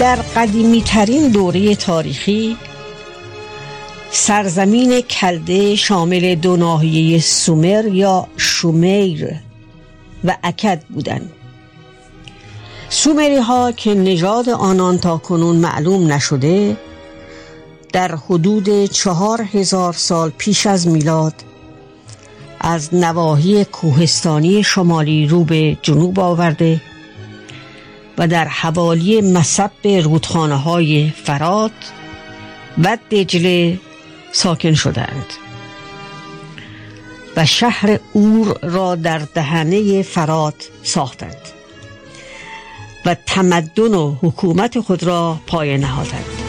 در قدیمی ترین دوره تاریخی سرزمین کلده شامل دو ناحیه سومر یا شومیر و اکد بودند. سومری ها که نژاد آنان تا کنون معلوم نشده، در حدود 4000 سال پیش از میلاد از نواحی کوهستانی شمالی رو به جنوب آورده و در حوالی مصب رودخانه های فرات و دجله ساکن شدند و شهر اور را در دهنه فرات ساختند و تمدن و حکومت خود را پایه نهادند.